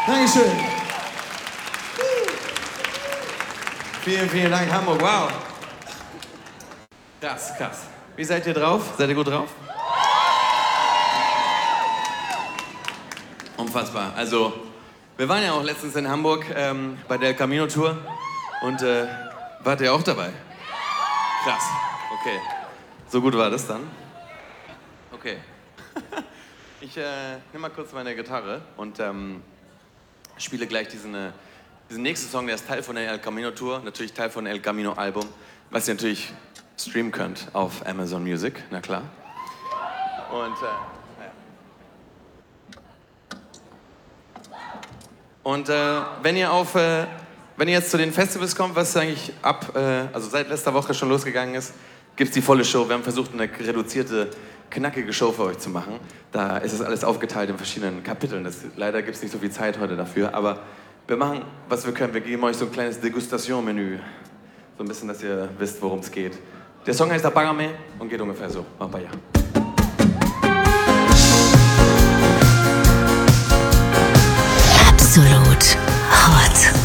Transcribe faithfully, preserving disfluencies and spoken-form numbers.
Dankeschön. Vielen, vielen Dank, Hamburg. Wow. Krass, krass. Wie seid ihr drauf? Seid ihr gut drauf? Unfassbar. Also, wir waren ja auch letztens in Hamburg ähm, bei der El Camino Tour und äh, wart ihr auch dabei? Krass. Okay. So gut war das dann? Okay. Ich äh, nehme mal kurz meine Gitarre und ähm, spiele gleich diesen, äh, diesen nächsten Song, der ist Teil von der El Camino Tour, natürlich Teil von El Camino Album, was ihr natürlich streamen könnt auf Amazon Music, na klar. Und, äh, und äh, wenn ihr auf, äh, wenn ihr jetzt zu den Festivals kommt, was eigentlich ab, äh, also seit letzter Woche schon losgegangen ist, gibt es die volle Show. Wir haben versucht, eine reduzierte, knackige Show für euch zu machen. Da ist es alles aufgeteilt in verschiedenen Kapiteln. Das, leider gibt es nicht so viel Zeit heute dafür, aber wir machen, was wir können. Wir geben euch so ein kleines Degustation-Menü. So ein bisschen, dass ihr wisst, worum es geht. Der Song heißt Apágame und geht ungefähr so. Mach mal ja. Absolut hot.